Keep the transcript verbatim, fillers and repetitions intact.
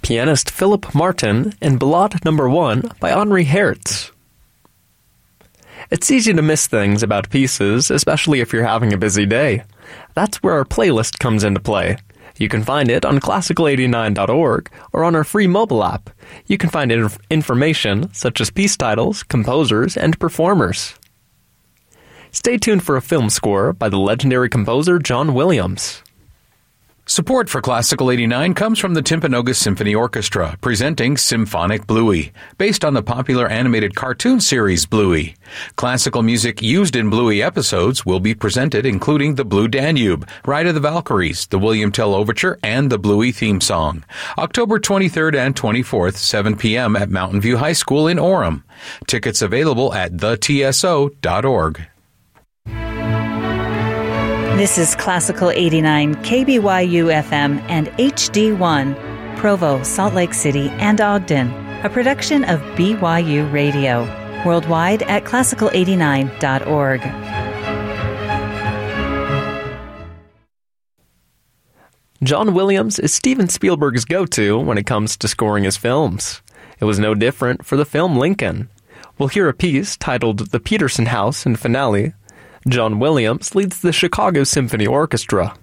pianist Philip Martin and Ballade Number One by Henri Hertz. It's easy to miss things about pieces, especially if you're having a busy day. That's where our playlist comes into play. You can find it on classical eighty-nine dot org or on our free mobile app. You can find inf- information such as piece titles, composers, and performers. Stay tuned for a film score by the legendary composer John Williams. Support for Classical eighty-nine comes from the Timpanogos Symphony Orchestra, presenting Symphonic Bluey, based on the popular animated cartoon series Bluey. Classical music used in Bluey episodes will be presented, including the Blue Danube, Ride of the Valkyries, the William Tell Overture, and the Bluey theme song. October twenty-third and twenty-fourth, seven p.m. at Mountain View High School in Orem. Tickets available at the t s o dot org. This is Classical eighty-nine, K B Y U F M and H D one, Provo, Salt Lake City, and Ogden, a production of B Y U Radio, worldwide at classical eighty-nine dot org. John Williams is Steven Spielberg's go-to when it comes to scoring his films. It was no different for the film Lincoln. We'll hear a piece titled The Peterson House in Finale. John Williams leads the Chicago Symphony Orchestra.